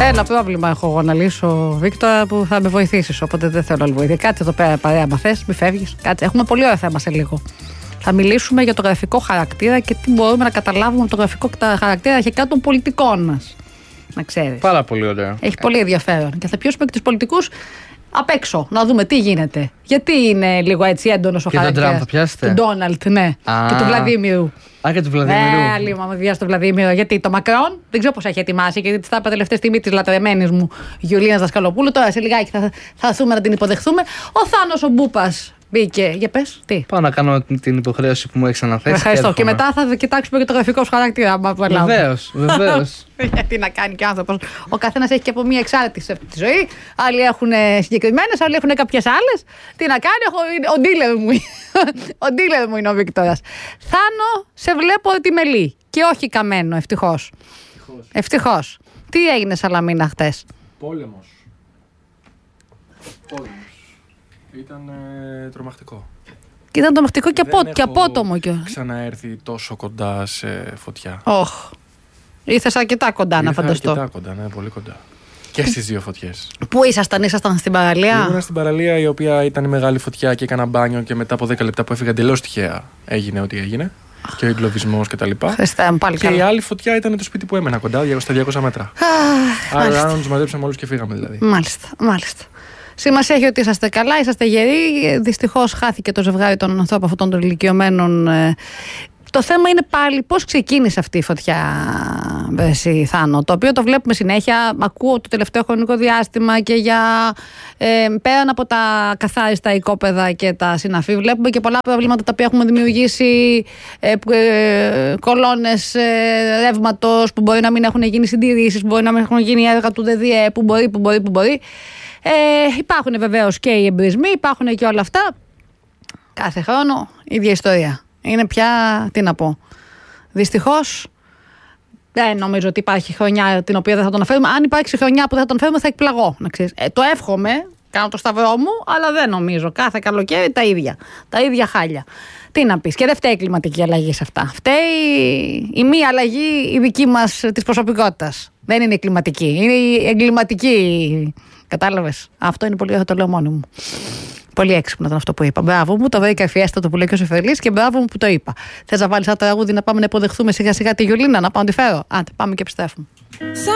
Ένα πρόβλημα έχω εγώ να λύσω, Βίκτορα, που θα με βοηθήσεις. Οπότε δεν θέλω άλλη βοήθεια. Κάτσε εδώ πέρα παρέα, μα θες, μη φεύγεις. Κάτσε. Έχουμε πολύ ωραία θέμα σε λίγο. Θα μιλήσουμε για το γραφικό χαρακτήρα και τι μπορούμε να καταλάβουμε από το γραφικό χαρακτήρα αρχικά των πολιτικών μας. Να ξέρεις. Πάρα πολύ ωραία. Έχει πολύ ενδιαφέρον. Και θα πιάσουμε και τους πολιτικούς απ' έξω, να δούμε τι γίνεται. Γιατί είναι λίγο έτσι έντονος ο χαρακτήρας. Και τον Τραμπ θα πιάσετε. Του Ντόναλτ, ναι. Και του Βλαδίμιρου. Και του Βλαδίμιρου. Λίγο μα διάσει το Βλαδίμιρο. Γιατί το Μακρόν δεν ξέρω πώς έχει ετοιμάσει. Γιατί τη τα είπα τελευταία στιγμή τη λατρεμένη μου Γιουλίνα Δασκαλοπούλου. Τώρα σε λιγάκι θα έρθουμε να την υποδεχθούμε. Ο Θάνος ο Μπούπας μπήκε. Για πες, τι. Πάω να κάνω την υποχρέωση που μου έχεις αναθέσει. Ευχαριστώ. Και μετά θα κοιτάξουμε και το γραφικό σου χαρακτήρα. Βεβαίως. Γιατί να κάνει και ο άνθρωπος. Ο καθένας έχει και από μία εξάρτηση από τη ζωή. Άλλοι έχουν συγκεκριμένες, άλλοι έχουν κάποιες άλλες. Τι να κάνει, ο ντίλερ μου. Ο ντίλερ μου είναι ο Βίκτορας. Θάνο, σε βλέπω τιμελή. Και όχι καμένο, ευτυχώς. Ευτυχώς. Τι έγινε Σαλαμίνα χτες? Πόλεμος. Ήταν τρομακτικό. Και ήταν τρομακτικό και απότομο. Ξαναέρθει τόσο κοντά σε φωτιά. Ήρθες αρκετά κοντά να φανταστώ. Αρκετά κοντά, ναι, πολύ κοντά. Και στις δύο φωτιές. Πού ήσασταν στην παραλία? Ήμουν στην παραλία, η οποία ήταν η μεγάλη φωτιά και έκανα μπάνιο και μετά από 10 λεπτά που έφυγα εντελώς τυχαία έγινε ό,τι έγινε. Και ο εγκλωβισμός κτλ. Και η άλλη φωτιά ήταν το σπίτι που έμενα κοντά, στα 200 μέτρα. Άρα να τους μαζέψαμε όλους και φύγαμε δηλαδή. Μάλιστα. Σημασία έχει ότι είσαστε καλά, είσαστε γεροί. Δυστυχώς χάθηκε το ζευγάρι των ανθρώπων αυτών των ηλικιωμένων. Το θέμα είναι πάλι πώς ξεκίνησε αυτή η φωτιά, εσύ Θάνο, το οποίο το βλέπουμε συνέχεια. Ακούω το τελευταίο χρονικό διάστημα και για πέραν από τα καθάριστα οικόπεδα και τα συναφή, βλέπουμε και πολλά προβλήματα τα οποία έχουμε δημιουργήσει, κολόνες ρεύματος που μπορεί να μην έχουν γίνει συντηρήσεις, που μπορεί να μην έχουν γίνει έργα του ΔΔΕ, που μπορεί. Υπάρχουν βεβαίως και οι εμπρισμοί, υπάρχουν και όλα αυτά. Κάθε χρόνο ίδια ιστορία. Είναι πια, τι να πω, δυστυχώς δεν νομίζω ότι υπάρχει χρονιά την οποία δεν θα τον φέρουμε. Αν υπάρξει χρονιά που δεν θα τον φέρουμε θα εκπλαγώ, να ξέρεις. Το εύχομαι, κάνω το σταυρό μου, αλλά δεν νομίζω. Κάθε καλοκαίρι τα ίδια χάλια. Τι να πεις, και δεν φταίει η κλιματική αλλαγή σε αυτά. Φταίει η μία αλλαγή η δική μας της προσωπικότητας. Δεν είναι η κλιματική, είναι η εγκληματική. Κατάλαβες, αυτό είναι πολύ ωραίο, το λέω μόνη μου. Πολύ έξυπνο ήταν αυτό που είπα. Μπράβο μου, το βρήκα ευφιέστατο που λέει και ο Σεφερλής και μπράβο μου που το είπα. Θες να βάλεις ένα τραγούδι να πάμε να υποδεχθούμε σιγά σιγά τη Γιουλίνα, να πάω να τη φέρω? Άντε, πάμε και επιστρέφουμε.